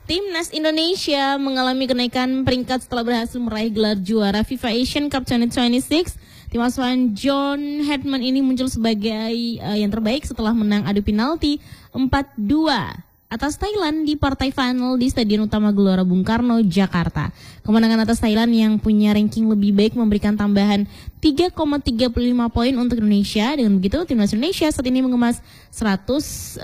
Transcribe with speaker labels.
Speaker 1: Timnas Indonesia mengalami kenaikan peringkat setelah berhasil meraih gelar juara FIFA Asian Cup 2026. Tim asuhan John Hedman ini muncul sebagai yang terbaik setelah menang adu penalti 4-2 atas Thailand di partai final di Stadion Utama Gelora Bung Karno, Jakarta. Kemenangan atas Thailand yang punya ranking lebih baik memberikan tambahan 3,35 poin untuk Indonesia. Dengan begitu, Timnas Indonesia saat ini mengemas 100